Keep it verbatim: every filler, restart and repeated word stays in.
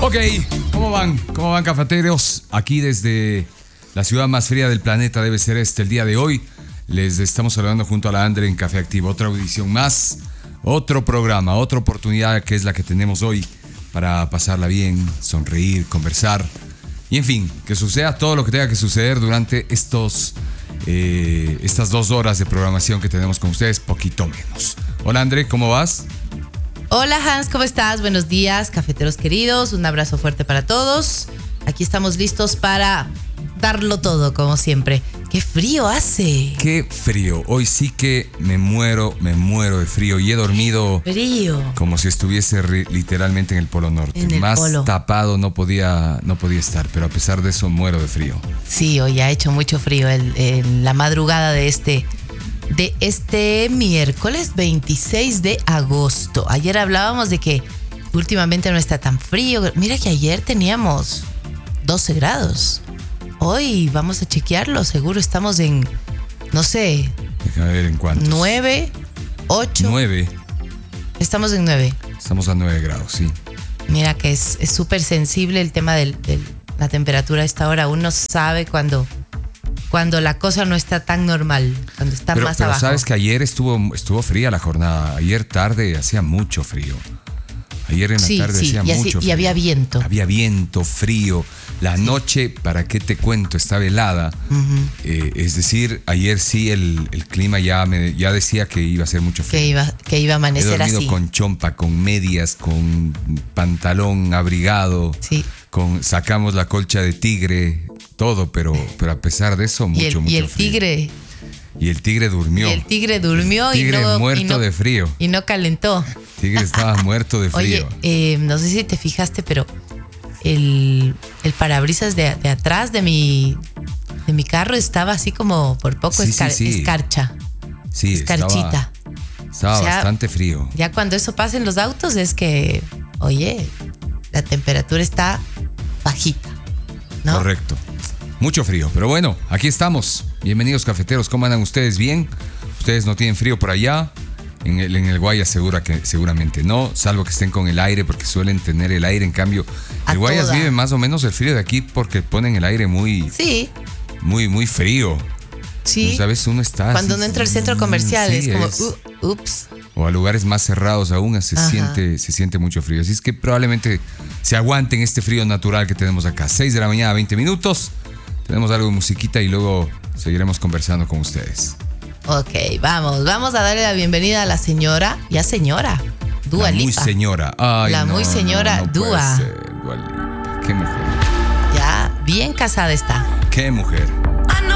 Ok, ¿cómo van? ¿Cómo van, cafeteros? Aquí desde la ciudad más fría del planeta debe ser este el día de hoy. Les estamos saludando junto a la Andre en Café Activo. Otra audición más, otro programa, otra oportunidad que es la que tenemos hoy para pasarla bien, sonreír, conversar y en fin, que suceda todo lo que tenga que suceder durante estos, eh, estas dos horas de programación que tenemos con ustedes, poquito menos. Hola Andre, ¿cómo vas? Hola Hans, ¿cómo estás? Buenos días, cafeteros queridos. Un abrazo fuerte para todos. Aquí estamos listos para darlo todo, como siempre. ¡Qué frío hace! ¡Qué frío! Hoy sí que me muero, me muero de frío. Y he dormido frío. Como si estuviese re- literalmente en el Polo Norte. En el Más polo. tapado no podía, no podía estar, pero a pesar de eso muero de frío. Sí, hoy ha hecho mucho frío en, en la madrugada de este... de este miércoles veintiséis de agosto. Ayer hablábamos de que últimamente no está tan frío. Mira que ayer teníamos doce grados. Hoy vamos a chequearlo. Seguro estamos en, no sé, Déjame ver en cuántos. nueve, ocho. nueve. Estamos en nueve. Estamos a nueve grados, sí. Mira que es es súper sensible el tema de la temperatura a esta hora. Uno sabe cuando... Cuando la cosa no está tan normal, cuando está Pero, más pero abajo. sabes que ayer estuvo, estuvo fría la jornada. Ayer tarde hacía mucho frío. Ayer en la Sí, tarde sí, hacía y así- mucho y frío. había viento. Había viento, frío. La noche, ¿para qué te cuento? Estaba helada. Ujú. Eh, es decir, ayer sí el, el clima ya, me, ya decía que iba a ser mucho frío. Que iba, que iba a He amanecer dormido así. con chompa, con medias, con pantalón abrigado. Sí. Con, sacamos la colcha de tigre, todo, pero, pero a pesar de eso, mucho, y el, mucho y el frío. tigre, Y el tigre durmió. y el tigre durmió Tigre y no, muerto y no, de frío. y no calentó. Tigre estaba muerto de frío. Oye, eh, no sé si te fijaste, pero el, el parabrisas de, de atrás de mi, de mi carro estaba así como por poco Sí, sí, escar- sí. escarcha, sí, escarchita. Estaba, estaba O sea, bastante frío. Ya cuando eso pasa en los autos es que, oye, la temperatura está bajita, ¿no? Correcto. Mucho frío, pero bueno, aquí estamos. Bienvenidos, cafeteros. ¿Cómo andan ustedes? ¿Bien? ¿Ustedes no tienen frío por allá? En el, en el Guayas segura que, seguramente no, salvo que estén con el aire, porque suelen tener el aire. En cambio, A el Guayas toda. vive más o menos el frío de aquí porque ponen el aire muy, Sí, muy, muy frío. sí. ¿Sabes? Uno está Cuando así, uno entra al centro comercial sí, es como, es. uh, ups. O a lugares más cerrados aún se Ajá. siente, se siente mucho frío. Así es que probablemente se aguanten este frío natural que tenemos acá. seis de la mañana, veinte minutos. Tenemos algo de musiquita y luego seguiremos conversando con ustedes. Ok, vamos, vamos a darle la bienvenida a la señora, ya señora, Dua La muy Lipa. señora. Ay, La no, muy no, señora no, no puede Dua. ser, Dua Lipa. Qué mujer. Ya bien casada está. Qué mujer.